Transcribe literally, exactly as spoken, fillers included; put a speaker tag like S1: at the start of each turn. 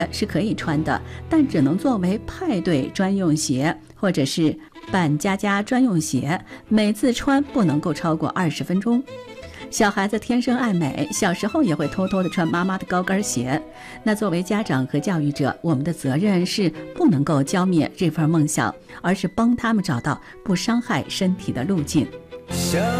S1: 是可以穿的，但只能作为派对专用鞋或者是扮家家专用鞋，每次穿不能够超过二十分钟。小孩子天生爱美，小时候也会偷偷地穿妈妈的高跟鞋。那作为家长和教育者，我们的责任是不能够浇灭这份梦想，而是帮他们找到不伤害身体的路径。